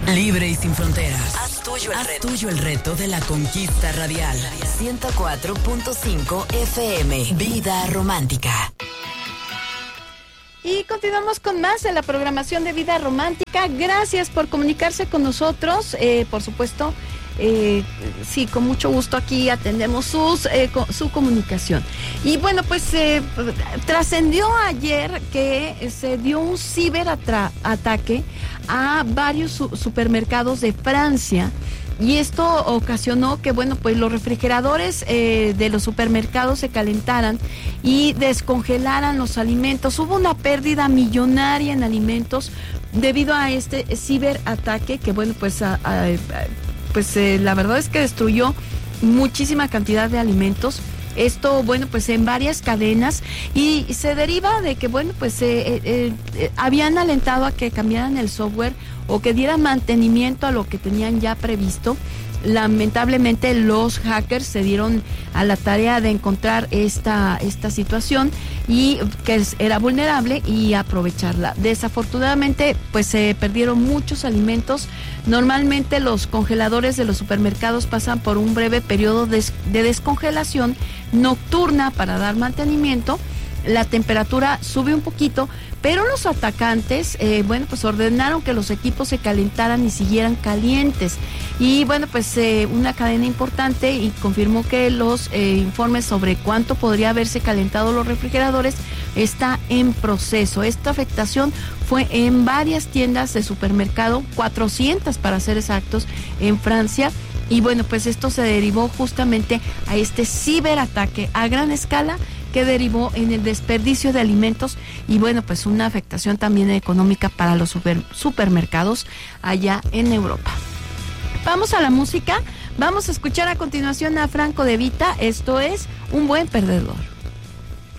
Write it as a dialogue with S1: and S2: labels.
S1: Libre y sin fronteras. Haz tuyo el reto de la conquista radial. 104.5 FM. Vida Romántica.
S2: Y continuamos con más de la programación de Vida Romántica. Gracias por comunicarse con nosotros. Por supuesto, sí, con mucho gusto aquí atendemos su comunicación. Y bueno, pues trascendió ayer que se dio un ciberataque a varios supermercados de Francia. Y esto ocasionó que, bueno, pues los refrigeradores de los supermercados se calentaran y descongelaran los alimentos. Hubo una pérdida millonaria en alimentos debido a este ciberataque que, bueno, pues, la verdad es que destruyó muchísima cantidad de alimentos. Esto, bueno, pues en varias cadenas, y se deriva de que, bueno, pues habían alentado a que cambiaran el software o que dieran mantenimiento a lo que tenían ya previsto. Lamentablemente los hackers se dieron a la tarea de encontrar esta situación y que era vulnerable y aprovecharla. Desafortunadamente, pues se perdieron muchos alimentos. Normalmente los congeladores de los supermercados pasan por un breve periodo de descongelación nocturna para dar mantenimiento. La temperatura sube un poquito, pero los atacantes, bueno, pues ordenaron que los equipos se calentaran y siguieran calientes. Y bueno, pues una cadena importante y confirmó que los informes sobre cuánto podría haberse calentado los refrigeradores está en proceso. Esta afectación fue en varias tiendas de supermercado, 400 para ser exactos, en Francia. Y bueno, pues esto se derivó justamente a este ciberataque a gran escala que derivó en el desperdicio de alimentos y, bueno, pues una afectación también económica para los supermercados allá en Europa. Vamos a la música, vamos a escuchar a continuación a Franco De Vita. Esto es Un Buen Perdedor.